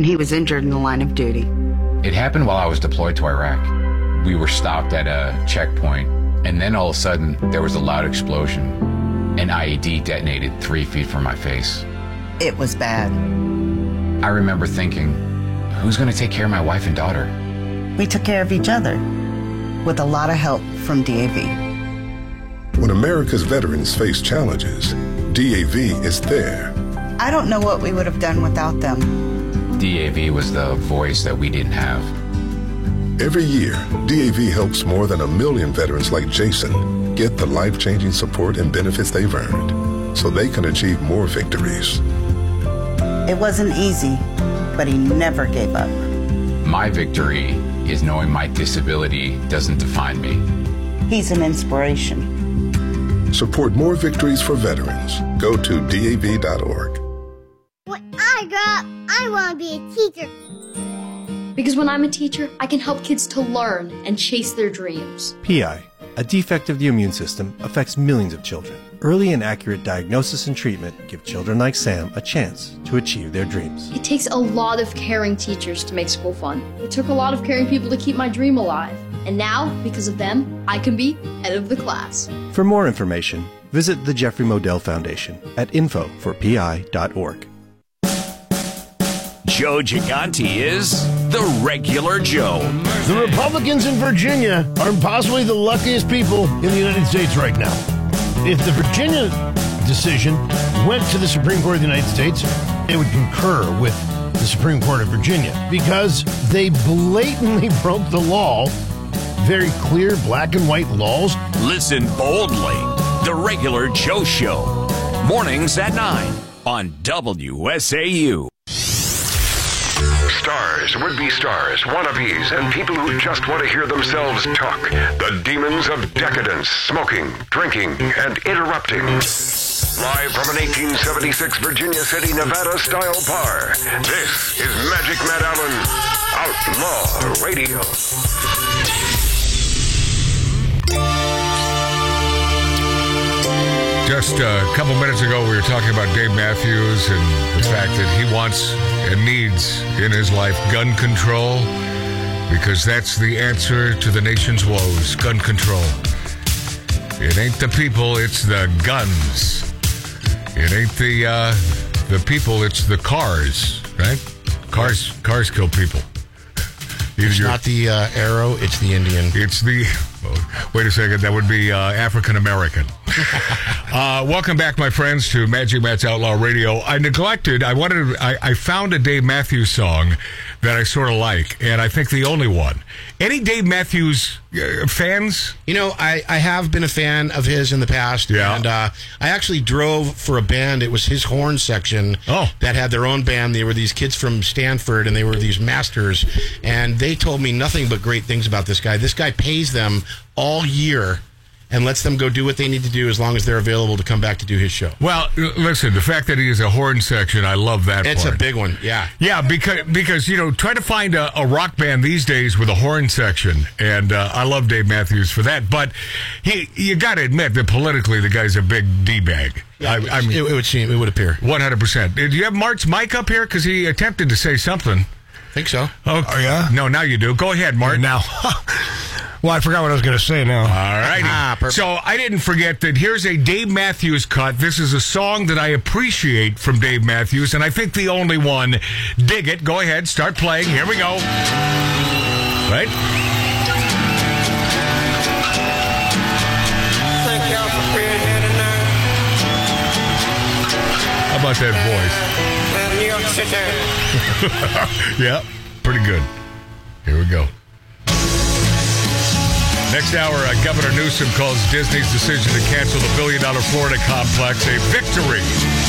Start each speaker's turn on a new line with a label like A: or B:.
A: and he was injured in the line of duty.
B: It happened while I was deployed to Iraq. We were stopped at a checkpoint, and then all of a sudden, there was a loud explosion. An IED detonated 3 feet from my face.
C: It was bad.
B: I remember thinking, who's going to take care of my wife and daughter?
C: We took care of each other, with a lot of help from DAV.
D: When America's veterans face challenges, DAV is there.
C: I don't know what we would have done without them.
B: DAV was the voice that we didn't have.
D: Every year, DAV helps more than 1 million veterans like Jason get the life-changing support and benefits they've earned so they can achieve more victories.
C: It wasn't easy, but he never gave up.
B: My victory is knowing my disability doesn't define me.
C: He's an inspiration.
D: Support more victories for veterans. Go to DAV.org.
E: When I grow up, I want to be a teacher.
F: Because when I'm a teacher, I can help kids to learn and chase their dreams.
G: PI, a defect of the immune system, affects millions of children. Early and accurate diagnosis and treatment give children like Sam a chance to achieve their dreams.
F: It takes a lot of caring teachers to make school fun. It took a lot of caring people to keep my dream alive. And now, because of them, I can be head of the class.
G: For more information, visit the Jeffrey Modell Foundation at info4pi.org.
H: Joe Gigante is the regular Joe.
I: The Republicans in Virginia are possibly the luckiest people in the United States right now. If the Virginia decision went to the Supreme Court of the United States, it would concur with the Supreme Court of Virginia because they blatantly broke the law. Very clear black and white laws.
H: Listen boldly. The regular Joe Show. Mornings at 9 on WSAU.
J: Stars, would-be stars, wannabes, and people who just want to hear themselves talk. The demons of decadence, smoking, drinking, and interrupting. Live from an 1876 Virginia City, Nevada-style bar, this is Magic Matt Allen, Outlaw Radio.
K: Just a couple minutes ago, we were talking about Dave Matthews and the fact that he wants and needs in his life gun control because that's the answer to the nation's woes, gun control. It ain't the people, it's the guns. It ain't the people, it's the cars, right? Cars kill people.
L: It's not the arrow, it's the Indian.
K: It's the... Wait a second, that would be African-American. Welcome back, my friends, to Magic Matt's Outlaw Radio. I found a Dave Matthews song that I sort of like, and I think the only one. Any Dave Matthews fans?
L: You know, I have been a fan of his in the past, and I actually drove for a band. It was his horn section that had their own band. They were these kids from Stanford, and they were these masters, and they told me nothing but great things about this guy. This guy pays them all year and lets them go do what they need to do as long as they're available to come back to do his show.
K: Well, listen, the fact that he is a horn section, I love that
L: It's
K: part.
L: a big one, yeah.
K: Yeah, because you know, try to find a rock band these days with a horn section, and I love Dave Matthews for that, but you got to admit that politically the guy's a big D-bag.
L: Yeah, it would appear.
K: 100%. Do you have Mark's mic up here? Because he attempted to say something.
L: I think so.
K: Oh, yeah? No, now you do. Go ahead, Mark.
I: Now. Well, I forgot what I was going to say now.
K: All righty. So I didn't forget that here's a Dave Matthews cut. This is a song that I appreciate from Dave Matthews, and I think the only one. Dig it. Go ahead. Start playing. Here we go. Right? How about that voice? Yeah, pretty good. Here we go. Next hour, Governor Newsom calls Disney's decision to cancel the $1 billion Florida complex a victory.